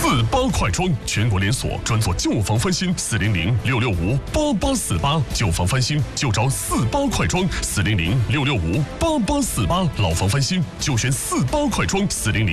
48快装，全国连锁，专做旧房翻新，400-665-8848，旧房翻新就找48快装，400-665-8848，老房翻新就选48快装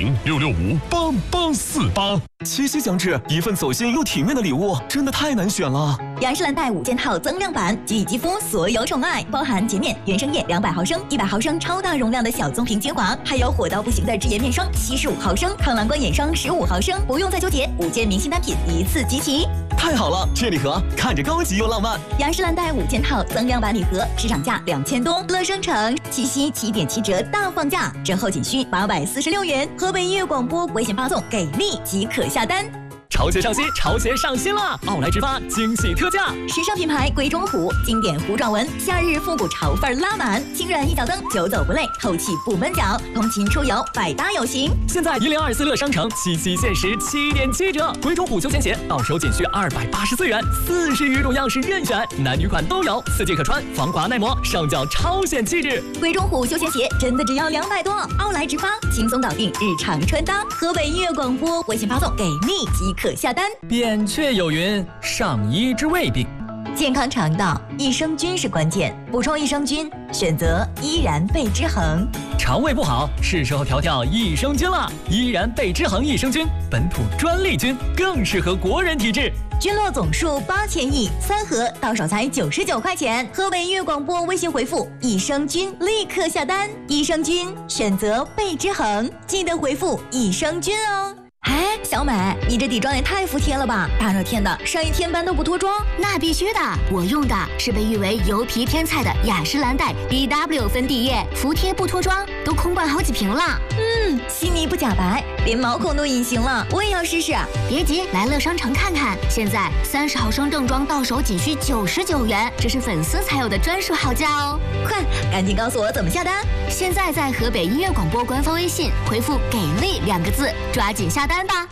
，400-665-8848。 七夕将至，一份走心又体面的礼物，真的太难选了。 雅诗兰黛5件套增量版，给予肌肤所有宠爱，包含洁面、原生液200毫升、100毫升超大容量的小棕瓶精华，还有火到不行的脂颜面霜75毫升、抗蓝光眼霜15毫升，不用再纠结，5件明星单品一次集齐。 太好了，这礼盒看着高级又浪漫。 雅诗兰黛5件套增量版礼盒，市场价2000多，乐商城七夕7.7折大放价，折后仅需846元。河北音乐广播微信发送给力即可下单。 潮鞋上新，潮鞋上新了！奥莱直发惊喜特价， 时尚品牌贵中虎，经典糊状纹，夏日复古潮范拉满，轻软一脚蹬，久走不累，透气不闷脚，通勤出游百搭有型。 现在1024乐商城七夕限时7.7折，贵中虎休闲鞋到手仅需284元，40余种样式任选，男女款都有，4季可穿，防滑耐磨，上脚超显气质。 贵中虎休闲鞋真的只要200多，奥莱直发轻松搞定日常穿搭。河北音乐广播微信发送给力即可下单。 扁鹊有云：上医之未病。 健康肠道，益生菌是关键，补充益生菌，选择依然贝之恒。 肠胃不好，是时候调调益生菌了。依然贝之恒益生菌，本土专利菌，更适合国人体质。 菌落总数8000亿，3盒到手才99块钱。河北音乐广播微信回复益生菌立刻下单，益生菌选择贝之恒，记得回复益生菌哦。哎，小美，你这底妆也太服帖了吧！大热天的，上一天班都不脱妆？ 那必须的，我用的是被誉为油皮天菜的雅诗兰黛 BW 粉底液，服帖不脱妆，都空灌好几瓶了。 细腻不假白，连毛孔都隐形了，我也要试试。 别急，来乐商城看看，现在30毫升正装到手仅需99元，这是粉丝才有的专属好价哦！ 快，赶紧告诉我怎么下单！ 现在在河北音乐广播官方微信回复“给力”2个字，抓紧下单吧！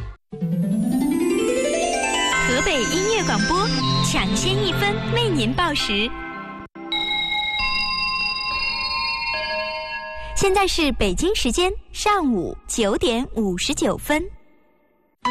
河北音乐广播，抢先1分为您报时。现在是北京时间上午9点59分。